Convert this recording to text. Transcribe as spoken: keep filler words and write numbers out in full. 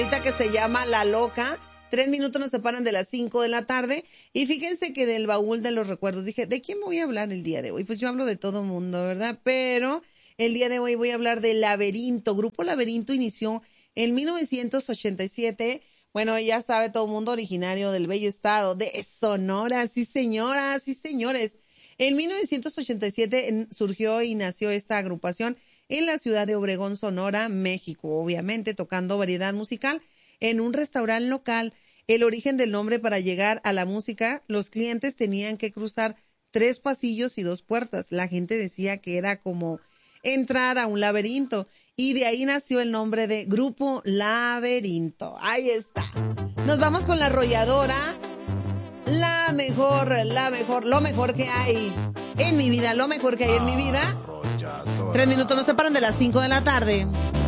ahorita que se llama La Loca. Tres minutos nos separan de las cinco de la tarde. Y fíjense que del baúl de los recuerdos dije, ¿de quién me voy a hablar el día de hoy? Pues yo hablo de todo mundo, ¿verdad? Pero el día de hoy voy a hablar de Laberinto. Grupo Laberinto inició en mil novecientos ochenta y siete. Bueno, ya sabe todo el mundo, originario del bello estado de Sonora. Sí, señoras, sí, señores. En mil novecientos ochenta y siete surgió y nació esta agrupación en la ciudad de Obregón, Sonora, México. Obviamente tocando variedad musical en un restaurante local. El origen del nombre: para llegar a la música, los clientes tenían que cruzar tres pasillos y dos puertas. La gente decía que era como entrar a un laberinto. Y de ahí nació el nombre de Grupo Laberinto. Ahí está. Nos vamos con La Arrolladora. La mejor, la mejor, lo mejor que hay en mi vida, lo mejor que hay en mi vida. Tres minutos nos separan de las cinco de la tarde.